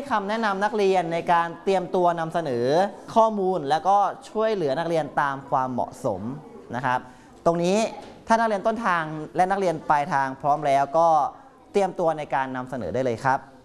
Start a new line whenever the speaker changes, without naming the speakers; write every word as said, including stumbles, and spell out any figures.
คำแนะนำนักเรียนในการเตรียมตัวนำเสนอข้อมูลแล้วก็ช่วยเหลือนักเรียนตามความเหมาะสมนะครับตรงนี้ถ้านักเรียนต้นทางและนักเรียนปลายทางพร้อมแล้วก็เตรียมตัวในการนำเสนอได้เลยครับ